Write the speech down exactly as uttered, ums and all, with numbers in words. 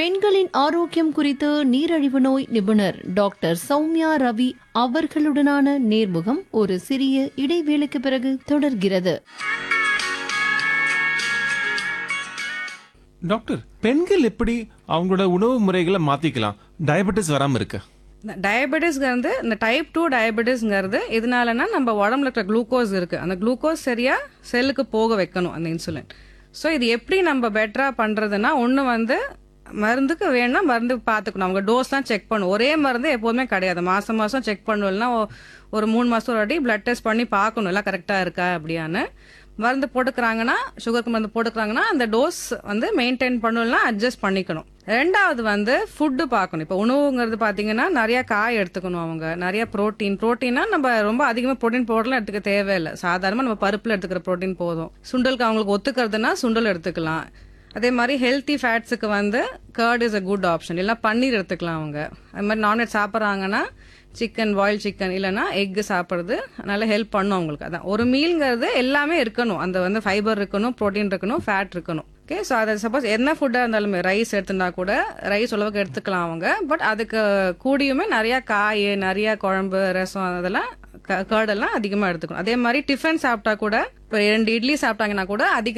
பெண்களின் ஆரோக்கியம் குறித்து நீரிழிவு நோய் நிபுணர் டாக்டர் சௌமியா ரவி அவர்களுடனான நேர்முகம் ஒரு சிறிய இடைவேளைக்கு பிறகு தொடர்கிறது. டாக்டர், பெண்கள் எப்படி அவங்களோட உணவு முறைகளை மாத்திக்கலாம் டயபெட்டிஸ் வராம இருக்க? டயபெட்டிஸ்ங்கிறது இந்த டைப் டூ டயபெட்டிஸ்ங்கிறது இதனாலனா நம்ம உடம்புல இருக்கிற குளுக்கோஸ் இருக்கு, அந்த குளுக்கோஸ் சரியா செல்லுக்கு போக வைக்கணும் அந்த இன்சுலின். ஸோ இது எப்படி நம்ம பெட்டரா பண்றதுன்னா, ஒன்று வந்து மருந்துக்கு வேணும்னா மருந்து பார்த்துக்கணும், அவங்க டோஸ்லாம் செக் பண்ணணும். ஒரே மருந்து எப்போதுமே கிடையாது, மாசம் மாசம் செக் பண்ணணும்னா ஒரு மூணு மாசம் ஒரு வாட்டி பிளட் டெஸ்ட் பண்ணி பார்க்கணும் எல்லாம் கரெக்டா இருக்கா அப்படியான்னு. மருந்து போட்டுக்கிறாங்கன்னா, சுகருக்கு மருந்து போட்டுக்கிறாங்கன்னா அந்த டோஸ் வந்து மெயின்டைன் பண்ணணும்னா அட்ஜஸ்ட் பண்ணிக்கணும். ரெண்டாவது வந்து ஃபுட்டு பார்க்கணும். இப்போ உணவுங்கிறது பார்த்தீங்கன்னா நிறைய காய் எடுத்துக்கணும், அவங்க நிறைய ப்ரோட்டீன் ப்ரோட்டீனா நம்ம ரொம்ப அதிகமாக ப்ரோட்டீன் பவுடர்லாம் எடுத்துக்க தேவையில்லை, சாதாரணமாக நம்ம பருப்பில் எடுத்துக்கிற ப்ரோட்டீன் போதும். சுண்டலுக்கு அவங்களுக்கு ஒத்துக்கிறதுனா சுண்டல் எடுத்துக்கலாம். அதே மாதிரி ஹெல்த்தி ஃபேட்ஸுக்கு வந்து curd is a good option, இல்லை பன்னீர் எடுத்துக்கலாம் அவங்க. அது மாதிரி நான்வெஜ் சாப்பிட்றாங்கன்னா சிக்கன், பாயில் சிக்கன் இல்லைன்னா எக்கு சாப்பிட்றது நல்லா ஹெல்ப் பண்ணும் அவங்களுக்கு. அதான் ஒரு மீல்ங்கிறது எல்லாமே இருக்கணும், அந்த வந்து ஃபைபர் இருக்கணும், ப்ரோட்டீன் இருக்கணும், ஃபேட் இருக்கணும். ஓகே, ஸோ அதை சப்போஸ் என்ன ஃபுட்டாக இருந்தாலுமே ரைஸ் எடுத்துனா கூட ரைஸ் அளவுக்கு எடுத்துக்கலாம் அவங்க. பட் அதுக்கு கூடியுமே நிறையா காய், நிறையா குழம்பு, ரசம் அதெல்லாம் கர்டெல்லாம் அதிகமாக எடுத்துக்கணும். அதே மாதிரி டிஃபன் சாப்பிட்டா கூட இப்போ ரெண்டு இட்லி சாப்பிட்டாங்கன்னா கூட அதிக